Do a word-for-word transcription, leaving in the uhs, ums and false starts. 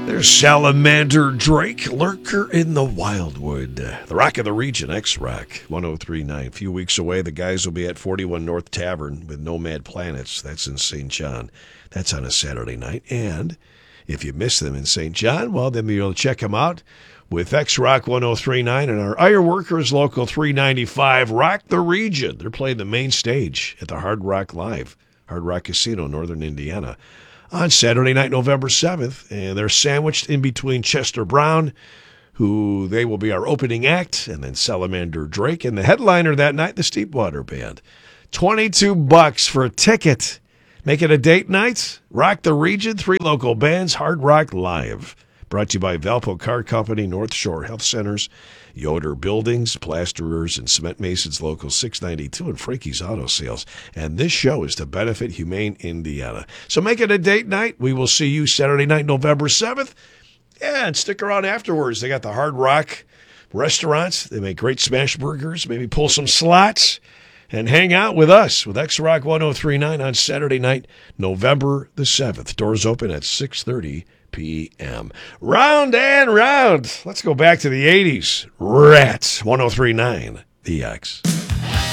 There's Salamander Drake, Lurker in the Wildwood. The Rock of the Region, X-Rock, one oh three point nine. A few weeks away, the guys will be at forty-one North Tavern with Nomad Planets. That's in Saint John. That's on a Saturday night. And if you miss them in Saint John, well, then you'll check them out with X-Rock one oh three point nine and our Ironworkers Local three ninety-five, Rock the Region. They're playing the main stage at the Hard Rock Live, Hard Rock Casino, Northern Indiana, on Saturday night, November seventh, and they're sandwiched in between Chester Brown, who they will be our opening act, and then Salamander Drake, and the headliner that night, the Steepwater Band. twenty-two bucks for a ticket. Make it a date night. Rock the Region, three local bands, Hard Rock Live. Brought to you by Valpo Car Company, North Shore Health Centers, Yoder Buildings, Plasterers, and Cement Masons Local six ninety-two, and Frankie's Auto Sales. And this show is to benefit Humane Indiana. So make it a date night. We will see you Saturday night, November seventh. Yeah, and stick around afterwards. They got the Hard Rock restaurants. They make great smash burgers. Maybe pull some slots and hang out with us with X-Rock one oh three point nine on Saturday night, November the seventh. Doors open at six thirty p.m. Round and round. Let's go back to the eighties. Rats, one oh three point nine, The X.